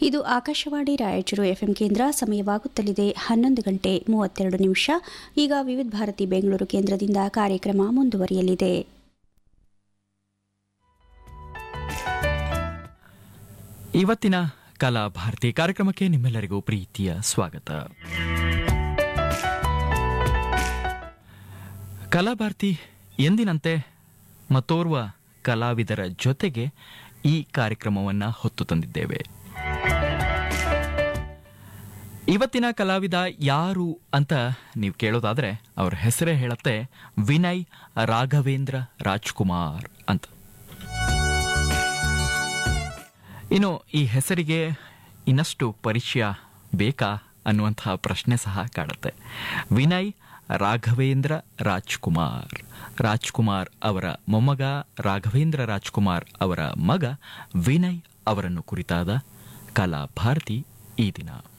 ಇದು ಆಕಾಶವಾಣಿ ರಾಯಚೂರು ಎಫ್ಎಂ ಕೇಂದ್ರ. ಸಮಯವಾಗುತ್ತಲಿದೆ 11:32. ಈಗ ವಿವಿಧ ಭಾರತಿ ಬೆಂಗಳೂರು ಕೇಂದ್ರದಿಂದ ಕಾರ್ಯಕ್ರಮ ಮುಂದುವರಿಯಲಿದೆ. ಇವತ್ತಿನ ಕಲಾಭಾರತಿ ಕಾರ್ಯಕ್ರಮಕ್ಕೆ ನಿಮ್ಮೆಲ್ಲರಿಗೂ ಪ್ರೀತಿಯ ಸ್ವಾಗತ. ಕಲಾಭಾರತಿ ಎಂದಿನಂತೆ ಮತ್ತೋರ್ವ ಕಲಾವಿದರ ಜೊತೆಗೆ ಈ ಕಾರ್ಯಕ್ರಮವನ್ನು ಹೊತ್ತು ತಂದಿದ್ದೇವೆ. ಇವತ್ತಿನ ಕಲಾವಿದ ಯಾರು ಅಂತ ನೀವು ಕೇಳೋದಾದ್ರೆ ಅವ್ರ ಹೆಸರೇ ಹೇಳುತ್ತೆ, ವಿನಯ್ ರಾಘವೇಂದ್ರ ರಾಜ್ಕುಮಾರ್ ಅಂತ. ಇನ್ನು ಈ ಹೆಸರಿಗೆ ಇನ್ನಷ್ಟು ಪರಿಚಯ ಬೇಕಾ ಅನ್ನುವಂತಹ ಪ್ರಶ್ನೆ ಸಹ ಕಾಡುತ್ತೆ. ವಿನಯ್ ರಾಘವೇಂದ್ರ ರಾಜ್ಕುಮಾರ್ ಅವರ ಮೊಮ್ಮಗ ರಾಘವೇಂದ್ರ ರಾಜ್ಕುಮಾರ್ ಅವರ ಮಗ ವಿನಯ್ ಅವರನ್ನು ಕುರಿತಾದ ಕಲಾಭಾರತಿ ಈ ದಿನ.